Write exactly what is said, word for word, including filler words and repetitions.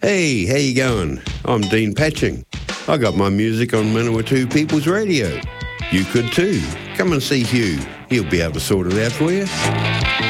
Hey, how you going? I'm Dean Patching. I got my music on Manawatu People's Radio. You could too. Come and see Hugh. He'll be able to sort it out for you.